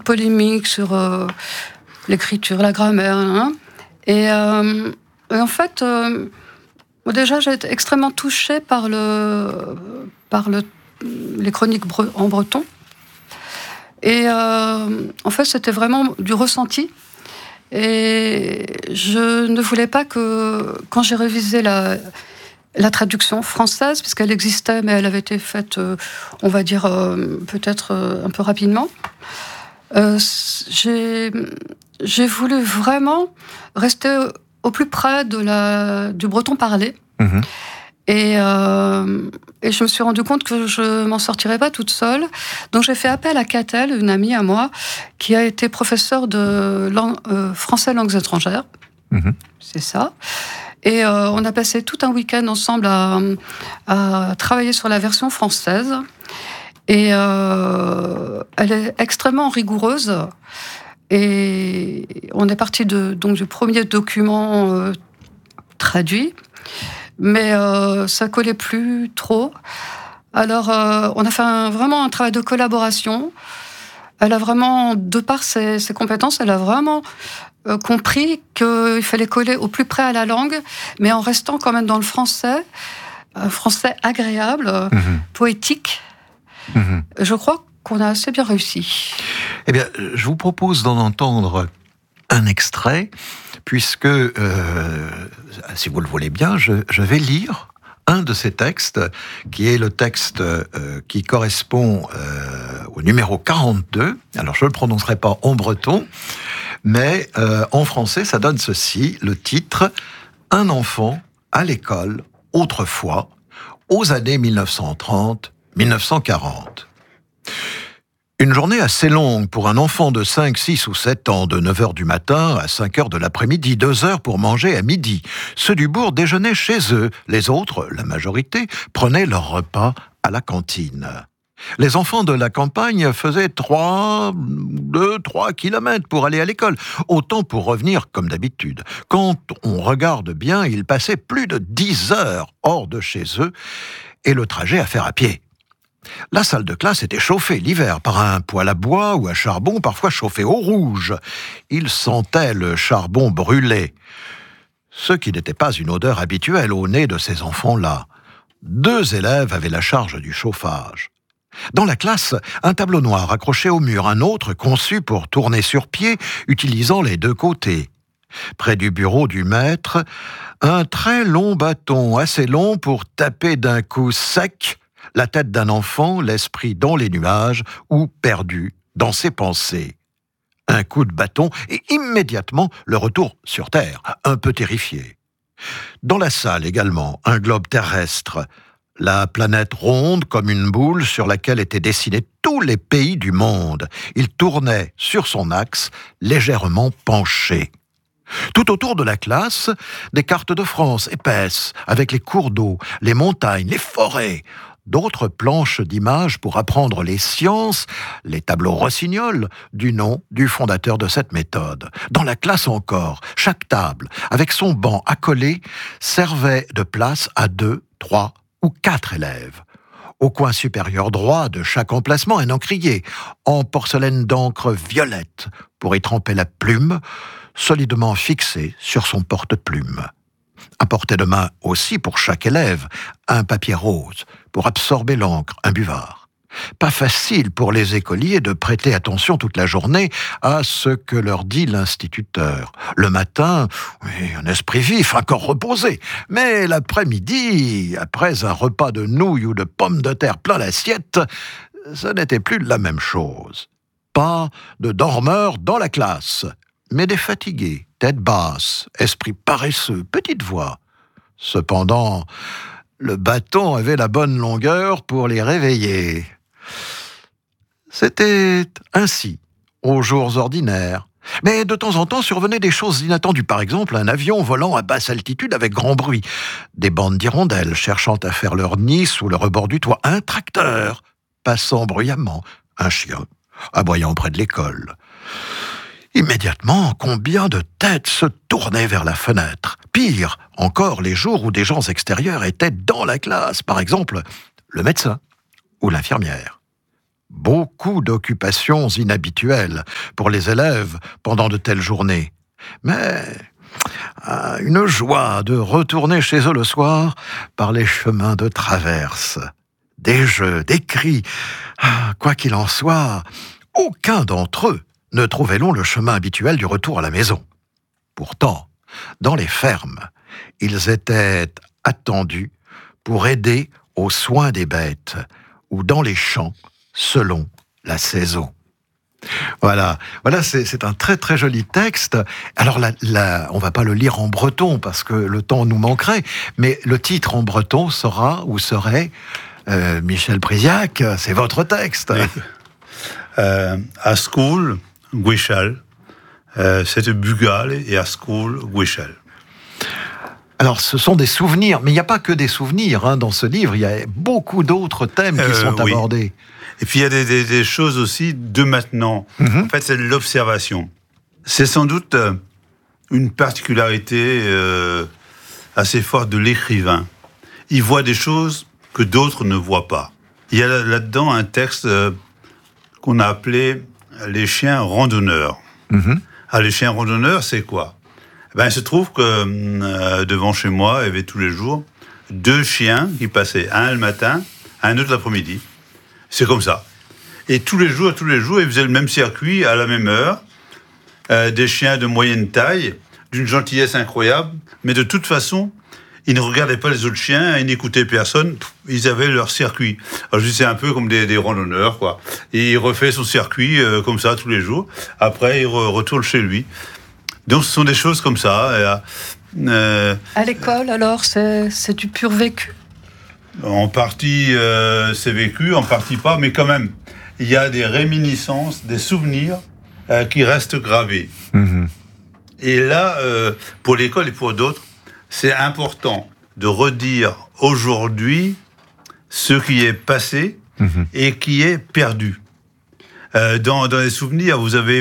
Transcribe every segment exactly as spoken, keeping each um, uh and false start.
polémiques sur euh, l'écriture, la grammaire. Hein. Et, euh, et en fait, euh, déjà, j'ai été extrêmement touchée par, le, par le, les chroniques bre- en breton. Et euh, en fait, c'était vraiment du ressenti. Et je ne voulais pas que, quand j'ai révisé la, la traduction française, puisqu'elle existait, mais elle avait été faite, euh, on va dire, euh, peut-être euh, un peu rapidement, euh, j'ai, j'ai voulu vraiment rester au plus près de la, du breton parlé. Mmh. Et, euh, et je me suis rendu compte que je m'en sortirais pas toute seule. Donc j'ai fait appel à Catel, une amie à moi, qui a été professeure de lang- euh, français langues étrangères. Mmh. C'est ça. Et euh, on a passé tout un week-end ensemble à, à travailler sur la version française. Et euh, elle est extrêmement rigoureuse. Et on est parti de, donc, du premier document euh, traduit. Mais euh, ça collait plus trop. Alors, euh, on a fait un, vraiment un travail de collaboration. Elle a vraiment, de par ses, ses compétences, elle a vraiment euh, compris qu'il fallait coller au plus près à la langue, mais en restant quand même dans le français, un français agréable, mmh. poétique. Mmh. Je crois qu'on a assez bien réussi. Eh bien, je vous propose d'en entendre un extrait, puisque, euh, si vous le voulez bien, je, je vais lire un de ces textes, qui est le texte euh, qui correspond euh, au numéro quarante-deux. Alors, je ne le prononcerai pas en breton, mais euh, en français, ça donne ceci, le titre « Un enfant à l'école, autrefois, aux années mille neuf cent trente à mille neuf cent quarante ». Une journée assez longue pour un enfant de cinq, six ou sept ans, de neuf heures du matin à cinq heures de l'après-midi, deux heures pour manger à midi. Ceux du bourg déjeunaient chez eux. Les autres, la majorité, prenaient leur repas à la cantine. Les enfants de la campagne faisaient trois, deux, trois kilomètres pour aller à l'école, autant pour revenir comme d'habitude. Quand on regarde bien, ils passaient plus de dix heures hors de chez eux et le trajet à faire à pied. La salle de classe était chauffée l'hiver par un poêle à bois ou à charbon, parfois chauffé au rouge. Il sentait le charbon brûler, ce qui n'était pas une odeur habituelle au nez de ces enfants-là. Deux élèves avaient la charge du chauffage. Dans la classe, un tableau noir accroché au mur, un autre conçu pour tourner sur pied, utilisant les deux côtés. Près du bureau du maître, un très long bâton, assez long pour taper d'un coup sec la tête d'un enfant, l'esprit dans les nuages ou perdu dans ses pensées. Un coup de bâton et immédiatement le retour sur Terre, un peu terrifié. Dans la salle également, un globe terrestre, la planète ronde comme une boule sur laquelle étaient dessinés tous les pays du monde. Il tournait sur son axe, légèrement penché. Tout autour de la classe, des cartes de France épaisses, avec les cours d'eau, les montagnes, les forêts. D'autres planches d'images pour apprendre les sciences, les tableaux Rossignol, du nom du fondateur de cette méthode. Dans la classe encore, chaque table, avec son banc accolé, servait de place à deux, trois ou quatre élèves. Au coin supérieur droit de chaque emplacement, un encrier, en porcelaine d'encre violette, pour y tremper la plume, solidement fixé sur son porte-plume. À portée de main aussi pour chaque élève, un papier rose pour absorber l'encre, un buvard. Pas facile pour les écoliers de prêter attention toute la journée à ce que leur dit l'instituteur. Le matin, oui, un esprit vif, un corps reposé. Mais l'après-midi, après un repas de nouilles ou de pommes de terre plein l'assiette, ce n'était plus la même chose. Pas de dormeurs dans la classe, mais des fatigués, tête basse, esprit paresseux, petite voix. Cependant, le bâton avait la bonne longueur pour les réveiller. C'était ainsi, aux jours ordinaires. Mais de temps en temps survenaient des choses inattendues. Par exemple, un avion volant à basse altitude avec grand bruit. Des bandes d'hirondelles cherchant à faire leur nid sous le rebord du toit. Un tracteur passant bruyamment. Un chien aboyant près de l'école. Immédiatement, combien de têtes se tournaient vers la fenêtre. Pire, encore les jours où des gens extérieurs étaient dans la classe. Par exemple, le médecin ou l'infirmière. beaucoup d'occupations inhabituelles pour les élèves pendant de telles journées. Mais euh, une joie de retourner chez eux le soir par les chemins de traverse. Des jeux, des cris. Ah, quoi qu'il en soit, aucun d'entre eux ne trouvait long le chemin habituel du retour à la maison. Pourtant, dans les fermes, ils étaient attendus pour aider aux soins des bêtes, ou dans les champs, selon la saison. Voilà, voilà c'est, c'est un très très joli texte. Alors, la, la, on va pas le lire en breton parce que le temps nous manquerait, mais le titre en breton sera ou serait, euh, Michel Briziac, c'est votre texte. Euh, à school, Guichel, euh, c'était Bugal et à school, Guichel. Alors, ce sont des souvenirs, mais il n'y a pas que des souvenirs hein, dans ce livre, il y a beaucoup d'autres thèmes qui euh, sont oui. abordés. Et puis, il y a des, des, des choses aussi de maintenant. Mm-hmm. En fait, c'est de l'observation. C'est sans doute euh, une particularité euh, assez forte de l'écrivain. Il voit des choses que d'autres ne voient pas. Il y a là-dedans un texte euh, qu'on a appelé « Les chiens randonneurs mm-hmm. ». Ah, les chiens randonneurs, c'est quoi ? Ben, il se trouve que euh, devant chez moi, il y avait tous les jours deux chiens qui passaient, un le matin, un autre l'après-midi. C'est comme ça. Et tous les jours, tous les jours, ils faisaient le même circuit à la même heure. Euh, des chiens de moyenne taille, d'une gentillesse incroyable, mais de toute façon, ils ne regardaient pas les autres chiens, ils n'écoutaient personne, ils avaient leur circuit. Alors je dis, c'est un peu comme des, des randonneurs, quoi. Et il refait son circuit euh, comme ça tous les jours. Après, il re- retourne chez lui. Donc, ce sont des choses comme ça. Euh, à l'école, alors, c'est, c'est du pur vécu ? En partie, euh, c'est vécu, en partie pas, mais quand même, il y a des réminiscences, des souvenirs euh, qui restent gravés. Mmh. Et là, euh, pour l'école et pour d'autres, c'est important de redire aujourd'hui ce qui est passé mmh. et qui est perdu. Euh, dans, dans les souvenirs, vous avez...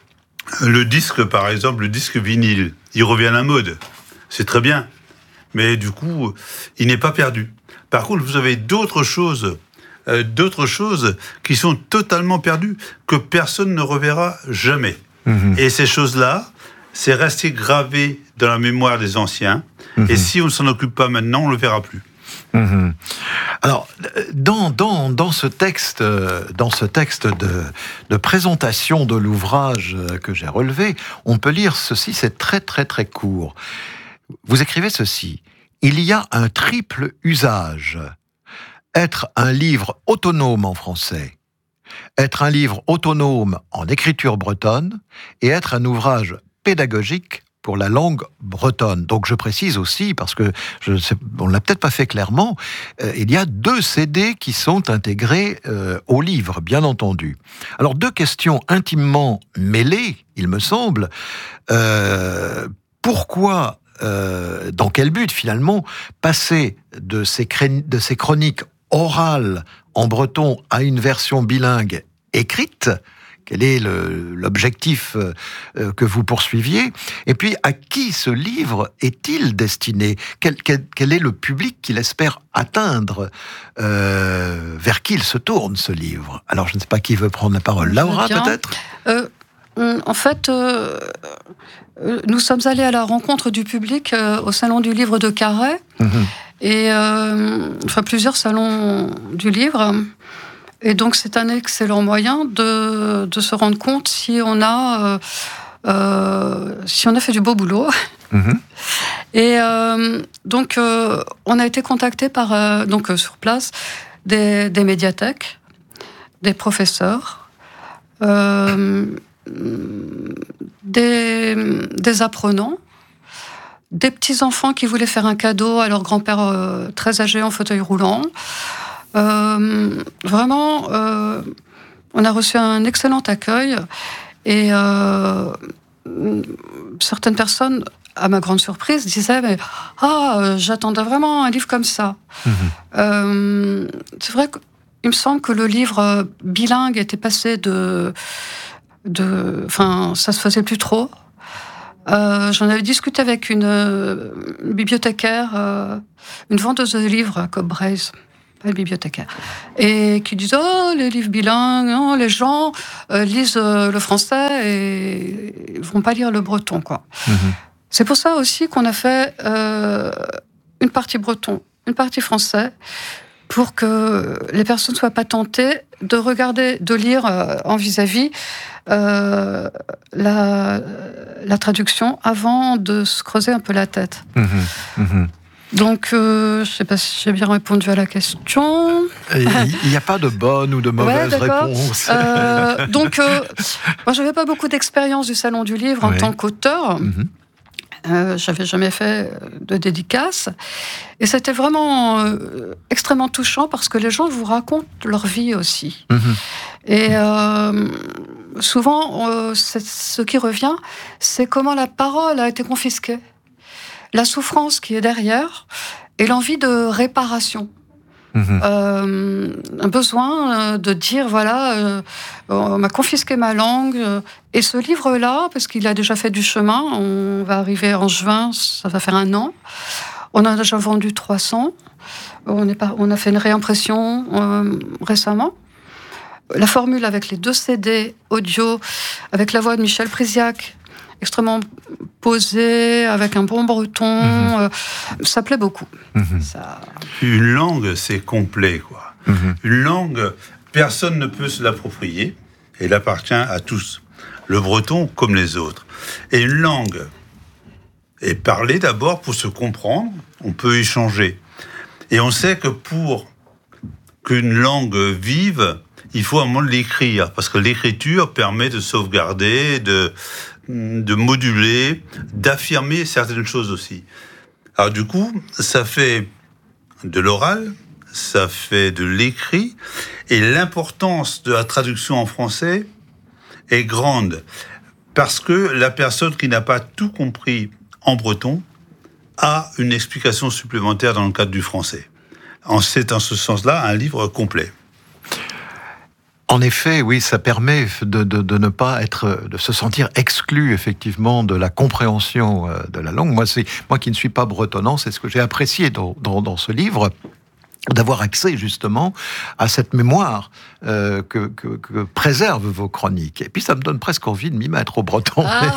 Le disque, par exemple, le disque vinyle, il revient à la mode. C'est très bien. Mais du coup, il n'est pas perdu. Par contre, vous avez d'autres choses, euh, d'autres choses qui sont totalement perdues, que personne ne reverra jamais. Mmh. Et ces choses-là, c'est resté gravé dans la mémoire des anciens. Mmh. Et si on ne s'en occupe pas maintenant, on ne le verra plus. Mmh. Alors, dans, dans, dans ce texte, dans ce texte de, de présentation de l'ouvrage que j'ai relevé, on peut lire ceci, c'est très très très court. Vous écrivez ceci: il y a un triple usage. Être un livre autonome en français, être un livre autonome en écriture bretonne et être un ouvrage pédagogique pour la langue bretonne. Donc je précise aussi, parce que je sais, on ne l'a peut-être pas fait clairement, euh, il y a deux C D qui sont intégrés euh, au livre, bien entendu. Alors deux questions intimement mêlées, il me semble. Euh, pourquoi, euh, dans quel but finalement, passer de ces, cré- de ces chroniques orales en breton à une version bilingue écrite ? Quel est le, l'objectif euh, que vous poursuiviez ? Et puis, à qui ce livre est-il destiné ? quel, quel, quel est le public qu'il espère atteindre ? euh, Vers qui il se tourne, ce livre ? Alors, je ne sais pas qui veut prendre la parole. Laura, peut-être ? euh, En fait, euh, nous sommes allés à la rencontre du public euh, au Salon du Livre de Carhaix. Mmh. Et euh, enfin, plusieurs salons du livre. Et donc, c'est un excellent moyen de, de se rendre compte si on a, euh, euh, si on a fait du beau boulot. Mmh. Et euh, donc, euh, on a été contacté par, euh, donc, euh, sur place, des, des médiathèques, des professeurs, euh, des, des apprenants, des petits-enfants qui voulaient faire un cadeau à leur grand-père euh, très âgé en fauteuil roulant. Euh, vraiment, euh, on a reçu un excellent accueil et euh, certaines personnes, à ma grande surprise, disaient mais ah, j'attendais vraiment un livre comme ça. Mmh. Euh, c'est vrai qu'il me semble que le livre bilingue était passé de, de, enfin, ça se faisait plus trop. Euh, j'en avais discuté avec une, une bibliothécaire, euh, une vendeuse de livres à Cobbraise. pas le bibliothécaire, et qui disent oh les livres bilingues, non, les gens euh, lisent euh, le français et ils vont pas lire le breton quoi. Mmh. C'est pour ça aussi qu'on a fait euh, une partie breton, une partie français, pour que les personnes soient pas tentées de regarder, de lire euh, en vis-à-vis euh, la, la traduction avant de se creuser un peu la tête. Mmh. Mmh. Donc, euh, je ne sais pas si j'ai bien répondu à la question. Il n'y a pas de bonne ou de mauvaise ouais, réponse. Euh, donc, euh, moi, je n'avais pas beaucoup d'expérience du Salon du Livre en oui. tant qu'auteur. Mm-hmm. Euh, je n'avais jamais fait de dédicace. Et c'était vraiment euh, extrêmement touchant parce que les gens vous racontent leur vie aussi. Mm-hmm. Et euh, souvent, euh, ce qui revient, c'est comment la parole a été confisquée. La souffrance qui est derrière et l'envie de réparation. Mmh. Euh, un besoin de dire, voilà, euh, on m'a confisqué ma langue. Et ce livre-là, parce qu'il a déjà fait du chemin, on va arriver en juin, ça va faire un an. On en a déjà vendu trois cents. On, est pas, on a fait une réimpression euh, récemment. La formule avec les deux C D audio, avec la voix de Michel Priziac, extrêmement posé, avec un bon breton, mmh. euh, ça plaît beaucoup. Mmh. Ça... Une langue, c'est complet, quoi. Mmh. Une langue, personne ne peut se l'approprier, elle appartient à tous. Le breton comme les autres. Et une langue est parlée d'abord pour se comprendre, on peut échanger. Et on sait que pour qu'une langue vive, il faut un moment l'écrire, parce que l'écriture permet de sauvegarder, de... de moduler, d'affirmer certaines choses aussi. Alors du coup, ça fait de l'oral, ça fait de l'écrit, et l'importance de la traduction en français est grande, parce que la personne qui n'a pas tout compris en breton a une explication supplémentaire dans le cadre du français. C'est en ce sens-là un livre complet. En effet, oui, ça permet de, de, de ne pas être, de se sentir exclu effectivement de la compréhension de la langue. Moi, c'est moi qui ne suis pas bretonnant, c'est ce que j'ai apprécié dans, dans, dans ce livre, d'avoir accès justement à cette mémoire euh, que, que, que préservent vos chroniques. Et puis ça me donne presque envie de m'y mettre au breton. Ah.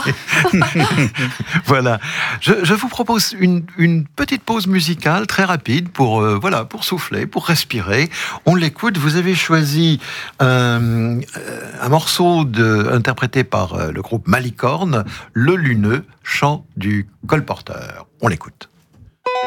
Voilà. Je, je vous propose une, une petite pause musicale très rapide pour euh, voilà pour souffler, pour respirer. On l'écoute. Vous avez choisi un, un morceau de, interprété par le groupe Malicorne, Le Luneux, chant du colporteur. On l'écoute.